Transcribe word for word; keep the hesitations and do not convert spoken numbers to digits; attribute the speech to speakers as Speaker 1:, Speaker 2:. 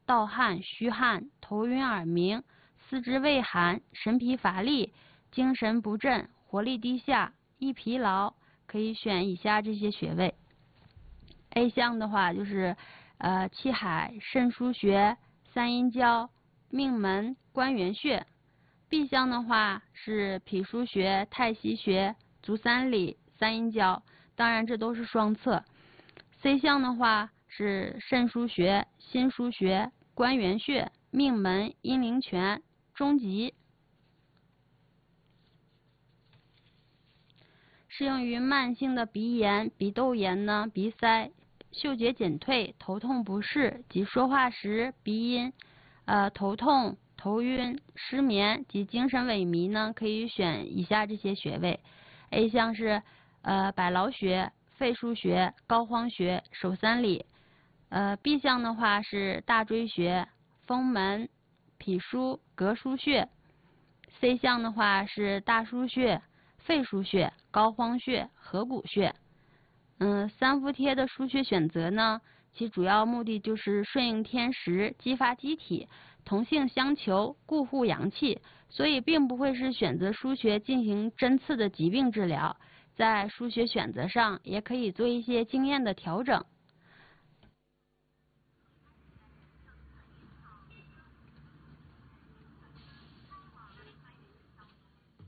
Speaker 1: 盗汗、虚汗、头晕耳鸣、四肢畏寒、神疲乏力、精神不振、活力低下、易疲劳，可以选以下这些穴位。A 项的话就是呃气海、肾腧穴、三阴交、命门、关元穴。B 项的话是脾腧穴、太溪穴、足三里、三阴交，当然这都是双侧。C 项的话是肾腧穴、心腧穴、关元穴、命门、阴陵泉、中极。适用于慢性的鼻炎、鼻窦炎呢、鼻塞、嗅觉减退、头痛不适及说话时鼻音、呃头痛、头晕、失眠及精神萎靡呢，可以选以下这些穴位。A 项是呃百劳穴、肺腧穴、膏肓穴、手三里。呃 B 项的话是大椎穴、风门、脾腧、膈腧穴。C 项的话是大腧穴、肺腧穴、膏肓穴、合谷穴。嗯，三伏贴的腧穴选择呢，其主要目的就是顺应天时，激发机体，同性相求，固护阳气，所以并不会是选择腧穴进行针刺的疾病治疗。在腧穴选择上，也可以做一些经验的调整。